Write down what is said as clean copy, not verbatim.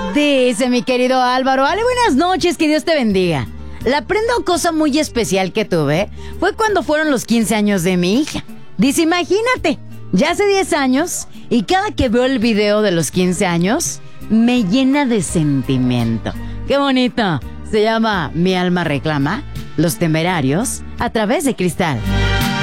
Dice mi querido Álvaro, Ale, buenas noches, que Dios te bendiga. La prenda o cosa muy especial que tuve fue cuando fueron los 15 años de mi hija. Dice, imagínate, ya hace 10 años y cada que veo el video de los 15 años, me llena de sentimiento. ¡Qué bonito! Se llama Mi alma reclama, Los Temerarios, a través de Cristal.